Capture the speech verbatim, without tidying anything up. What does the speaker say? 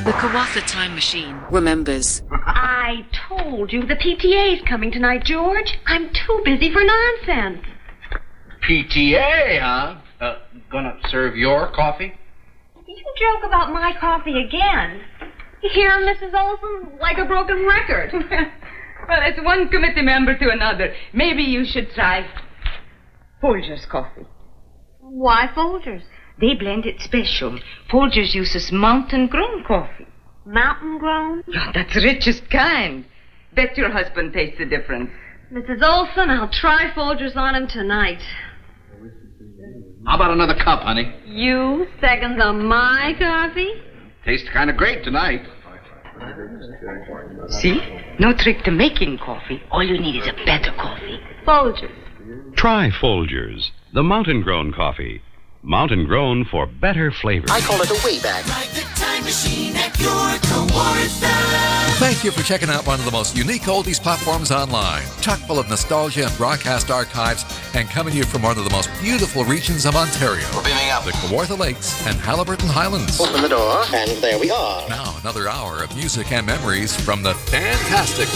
The Kawatha Time Machine remembers. I told you the P T A's coming tonight, George. I'm too busy for nonsense. P T A, huh? Uh, gonna serve your coffee? You joke about my coffee again. You hear, Missus Olson? Like a broken record. Well, it's one committee member to another. Maybe you should try Folger's coffee. Why Folgers? They blend it special. Folgers uses mountain-grown coffee. Mountain-grown? Yeah, that's the richest kind. Bet your husband tastes the difference. Missus Olson, I'll try Folgers on him tonight. How about another cup, honey? You seconds on my coffee? Tastes kind of great tonight. See? No trick to making coffee. All you need is a better coffee. Folgers. Try Folgers, the mountain-grown coffee. Mountain-grown for better flavor. I call it a way back. Like the time machine at your Kawatha. Thank you for checking out one of the most unique oldies platforms online. Chock full of nostalgia and broadcast archives, and coming to you from one of the most beautiful regions of Ontario. We're beaming up. The Kawartha Lakes and Haliburton Highlands. Open the door, and there we are. Now another hour of music and memories from the fantastic